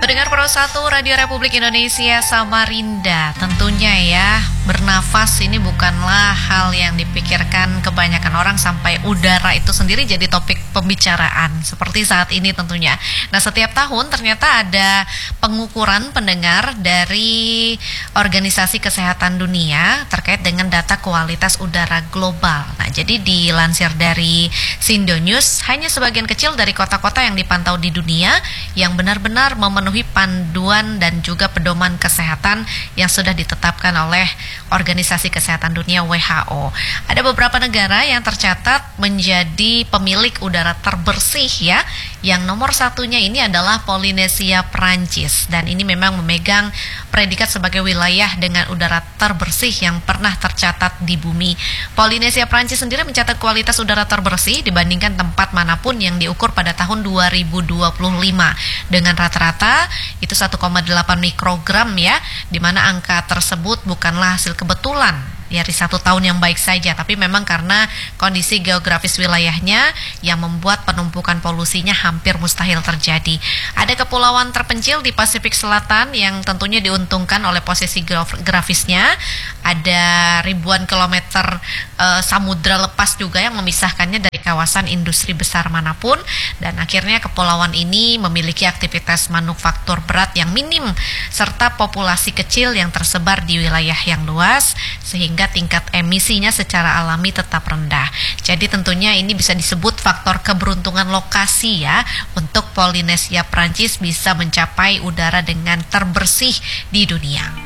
Pendengar Pro 1 Radio Republik Indonesia Samarinda, tentunya ya, bernafas ini bukanlah hal yang dipikirkan kebanyakan orang sampai udara itu sendiri jadi topik pembicaraan seperti saat ini tentunya. Nah, setiap tahun ternyata ada pengukuran pendengar dari Organisasi Kesehatan Dunia terkait dengan data kualitas udara global. Nah, jadi dilansir dari Sindo News, hanya sebagian kecil dari kota-kota yang dipantau di dunia yang benar-benar memenuhi panduan dan juga pedoman kesehatan yang sudah ditetapkan oleh Organisasi Kesehatan Dunia WHO. Ada beberapa negara yang tercatat menjadi pemilik udara terbersih ya. Yang nomor satunya ini adalah Polinesia Prancis, dan ini memang memegang predikat sebagai wilayah dengan udara terbersih yang pernah tercatat di bumi. Polinesia Prancis sendiri mencatat kualitas udara terbersih dibandingkan tempat manapun yang diukur pada tahun 2025 dengan rata-rata itu 1,8 mikrogram ya, di mana angka tersebut bukanlah hasil kebetulan dari satu tahun yang baik saja, tapi memang karena kondisi geografis wilayahnya yang membuat penumpukan polusinya hampir mustahil terjadi. Ada kepulauan terpencil di Pasifik Selatan yang tentunya diuntungkan oleh posisi geografisnya. Ada ribuan kilometer samudra lepas juga yang memisahkannya dari kawasan industri besar manapun, dan akhirnya kepulauan ini memiliki aktivitas manufaktur berat yang minim serta populasi kecil yang tersebar di wilayah yang luas, sehingga tingkat emisinya secara alami tetap rendah. Jadi tentunya ini bisa disebut faktor keberuntungan lokasi ya, untuk Polinesia Prancis bisa mencapai udara dengan terbersih di dunia.